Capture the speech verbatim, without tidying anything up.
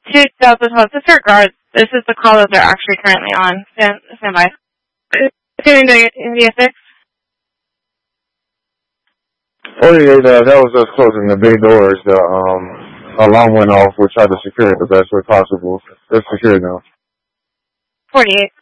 two thousand twelve. Disregard. This is the call that they're actually currently on. Stand, stand by. Tuning to India six. Oh yeah, that, that was us closing the big doors. The um, alarm went off. We tried to secure it the best way possible. It's secure now. forty-eight.